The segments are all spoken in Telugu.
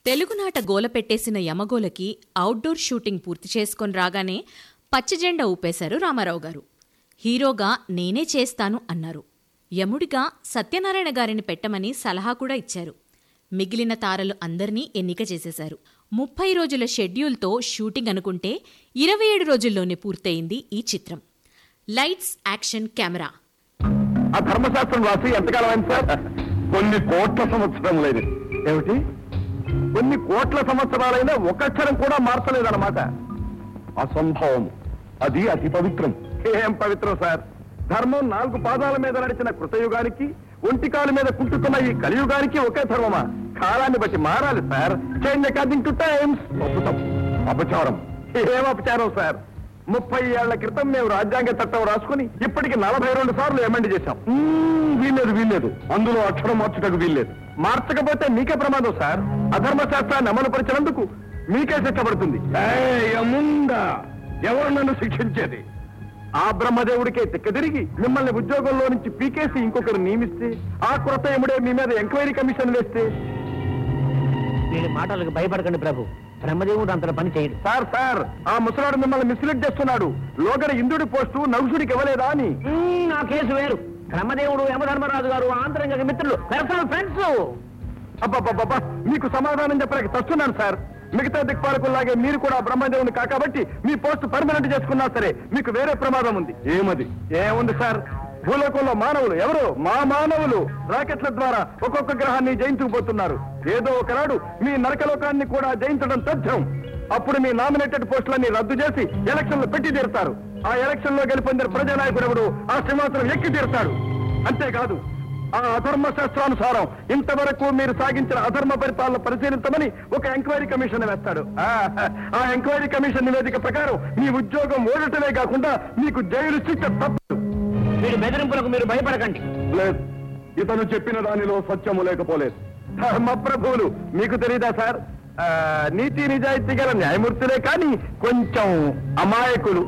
తెలుగునాట గోల పెట్టేసిన యమగోలకి అవుట్డోర్ షూటింగ్ పూర్తి చేసుకొని రాగానే పచ్చజెండా ఊపేశారు రామారావు గారు. హీరోగా నేనే చేస్తాను అన్నారు. యముడిగా సత్యనారాయణ గారిని పెట్టమని సలహా కూడా ఇచ్చారు. మిగిలిన తారలు అందర్నీ ఎన్నిక చేసేశారు. 30 రోజుల షెడ్యూల్తో షూటింగ్ అనుకుంటే 27 రోజుల్లోనే పూర్తయింది ఈ చిత్రం. Lights, action, camera. ఆ ధర్మశాస్త్రం రాసి ఎంతకాలం అయింది సార్? కొన్ని కోట్ల సంవత్సరములైంది. ఏమిటి? కొన్ని కోట్ల సంవత్సరాలైనా ఒక అక్షరం కూడా మార్చలేదన్నమాట. అసంభవం. అది అతి పవిత్రం. ఏం పవిత్రం సార్? ధర్మం 4 పాదాల మీద నడిచిన కృతయుగానికి, ఒంటికాల మీద కుంటుతున్న ఈ కలియుగానికి ఒకే ధర్మమా? కాలాన్ని బట్టి మారాలి sir. Change according two times. అపచారం. ఏం అపచారం సార్? 30 ఏళ్ల క్రితం మేము రాజ్యాంగ చట్టం రాసుకుని ఇప్పటికి 42 సార్లు ఎమెండ్ చేశాం. వీల్లేదు. అందులో అక్షరం మార్చుటకు వీల్లేదు. మార్చకపోతే మీకే ప్రమాదం సార్. అధర్మ శాస్త్రాన్ని అమలు పరిచినందుకు మీకే శిక్ష పడుతుంది. ఎవరు నన్ను శిక్షించేది? ఆ బ్రహ్మదేవుడికే తిరిగి మిమ్మల్ని ఉద్యోగంలో నుంచి పీకేసి ఇంకొకరు నియమిస్తే, ఆ కృతయముడే మీ మీద ఎంక్వైరీ కమిషన్ వేస్తే? వీడి మాటలకు భయపడకండి ప్రభు. బ్రహ్మదేవుడు అంత పని చేయడు. సార్ ఆ ముసలాడు మిమ్మల్ని మిస్లీడ్ చేస్తున్నాడు. లోగడ ఇంద్రుడి పోస్టు నగుసుడికి ఇవ్వలేదా అని. నా కేసు వేరు. బ్రహ్మదేవుడు, యమధర్మరాజు గారు ఆంతరంగ మిత్రులు, పర్సనల్ ఫ్రెండ్స్. అబ్బా, మీకు సమాధానం చెప్పలేక తస్తున్నాను సార్. మిగతా దిక్పాలకుల్లాగే మీరు కూడా బ్రహ్మదేవుని కాబట్టి మీ పోస్ట్ పర్మనెంట్ చేసుకున్నా సరే మీకు వేరే ప్రమాదం ఉంది. ఏముంది సార్? భూలోకంలో మానవులు ఎవరు? మా మానవులు రాకెట్ల ద్వారా ఒక్కొక్క గ్రహాన్ని జయించుకుపోతున్నారు. ఏదో ఒకనాడు మీ నరకలోకాన్ని కూడా జయించడం తథ్యం. అప్పుడు మీ నామినేటెడ్ పోస్టులన్నీ రద్దు చేసి ఎలక్షన్లు పెట్టి తీరుతారు. ఆ ఎలక్షన్ లో గెలుపొందిన ప్రజానాయకుడు ఎవడు ఆ సింహాసనం ఎక్కి తీరుతాడు. అంతేకాదు, ఆ అధర్మ శాస్త్రానుసారం ఇంతవరకు మీరు సాగించిన అధర్మ ఫలితాలను పరిశీలించమని ఒక ఎంక్వైరీ కమిషన్ వేస్తాడు. ఆ ఎంక్వైరీ కమిషన్ నివేదిక ప్రకారం మీ ఉద్యోగం ఓడటమే కాకుండా మీకు జైలు శిక్ష తప్పదు. వీడి బెదిరింపులకు మీరు భయపడకండి. లేదు, ఇతను చెప్పిన దానిలో సత్యము లేకపోలేదు. ధర్మ ప్రభువులు మీకు తెలీదా సార్? నీతి నిజాయితీ గల న్యాయమూర్తులే కానీ కొంచెం అమాయకులు.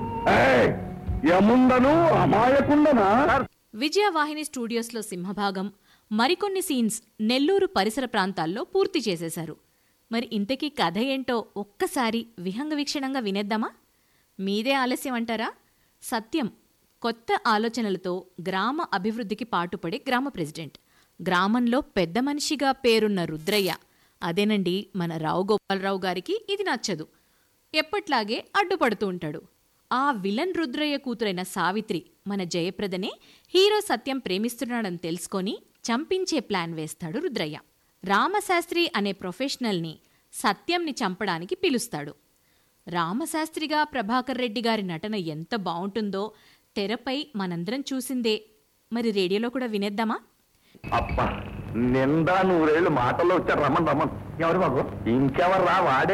యముండను అమాయకుండనా? విజయవాహిని స్టూడియోస్లో సింహభాగం, మరికొన్ని సీన్స్ నెల్లూరు పరిసర ప్రాంతాల్లో పూర్తి చేసేశారు. మరి ఇంతకీ కథ ఏంటో ఒక్కసారి విహంగ వీక్షణంగా వినేద్దామా? మీదే ఆలస్యం అంటారా? సత్యం కొత్త ఆలోచనలతో గ్రామ అభివృద్ధికి పాటుపడే గ్రామ ప్రెసిడెంట్. గ్రామంలో పెద్ద మనిషిగా పేరున్న రుద్రయ్య, అదేనండి మన రావు గోపాలరావు గారికి ఇది నచ్చదు. ఎప్పట్లాగే అడ్డుపడుతూ ఉంటాడు. ఆ విలన్ రుద్రయ్య కూతురైన సావిత్రి, మన జయప్రదనే హీరో సత్యం ప్రేమిస్తున్నాడని తెలుసుకొని చంపించే ప్లాన్ వేస్తాడు రుద్రయ్య. రామశాస్త్రి అనే ప్రొఫెషనల్ని సత్యంని చంపడానికి పిలుస్తాడు. రామశాస్త్రిగా ప్రభాకర్ రెడ్డి గారి నటన ఎంత బావుంటుందో తెరపై మనందరం చూసిందే. మరి రేడియోలో కూడా వినేద్దామా? అబ్బా, నిండా 100 ఏళ్ళు మాటల్లో వచ్చారు. రమన్. ఎవరు బాబు? ఇంకెవరు రా? వాడే.